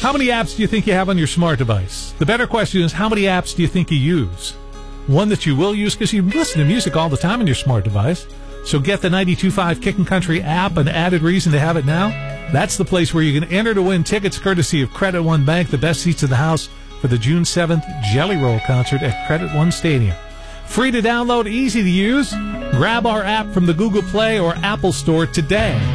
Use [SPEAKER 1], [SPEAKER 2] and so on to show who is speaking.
[SPEAKER 1] How many apps do you think you have on your smart device? The better question is, how many apps do you think you use? One that you will use, because you listen to music all the time on your smart device. So get the 92.5 Kickin' Country app, an added reason to have it now. That's the place where you can enter to win tickets courtesy of Credit One Bank, the best seats in the house for the June 7th Jelly Roll concert at Credit One Stadium. Free to download, easy to use. Grab our app from the Google Play or Apple Store today.